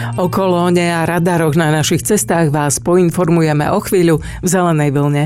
O kolóne a radaroch na našich cestách vás poinformujeme o chvíľu v Zelenej vlne.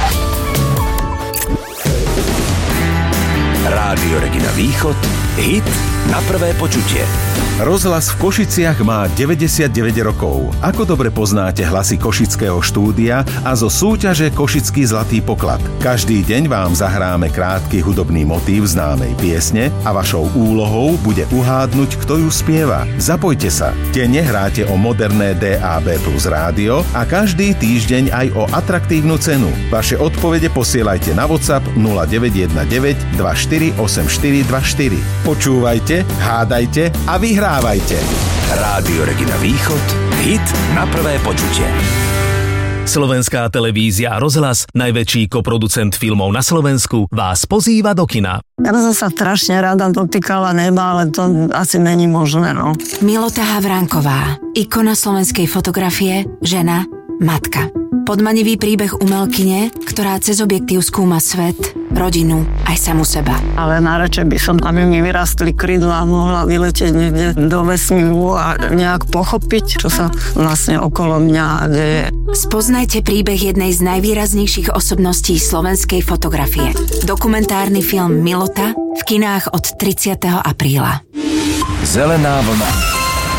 Rádio Regina Východ, hit na prvé počutie. Rozhlas v Košiciach má 99 rokov. Ako dobre poznáte hlasy Košického štúdia a zo súťaže Košický zlatý poklad. Každý deň vám zahráme krátky hudobný motív známej piesne a vašou úlohou bude uhádnuť, kto ju spieva. Zapojte sa. Denne hráte o moderné DAB+ rádio a každý týždeň aj o atraktívnu cenu. Vaše odpovede posielajte na WhatsApp 0919 248424. Počúvajte, hádajte a vyhrávajte. Rádio Regina Východ, hit na prvé počutie. Slovenská televízia a rozhlas, najväčší koproducent filmov na Slovensku, vás pozýva do kina. Ja som sa strašne rada dotýkala neba, ale to asi není možné, no. Milota Havránková, ikona slovenskej fotografie, žena, matka. Podmanivý príbeh umelkyne, ktorá cez objektív skúma svet, rodinu, aj samu seba. Ale najradšej by som, aby mi vyrastli krydlá, mohla vyletieť niekde do vesmíru a nejak pochopiť, čo sa vlastne okolo mňa deje. Spoznajte príbeh jednej z najvýraznejších osobností slovenskej fotografie. Dokumentárny film Milota v kinách od 30. apríla. Zelená vlna.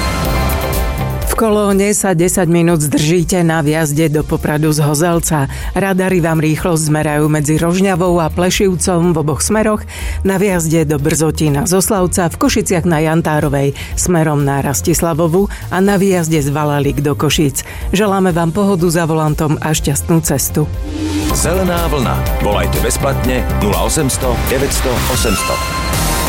V kolóne sa 10 minút zdržíte na vjazde do Popradu z Hozelca. Radary vám rýchlosť zmerajú medzi Rožňavou a Plešivcom v oboch smeroch, na vjazde do Brzotína z Oslavca, v Košiciach na Jantárovej smerom na Rastislavovu a na výjazde z Valalík do Košíc. Želáme vám pohodu za volantom a šťastnú cestu. Zelená vlna. Volajte bezplatne 0800 900 800.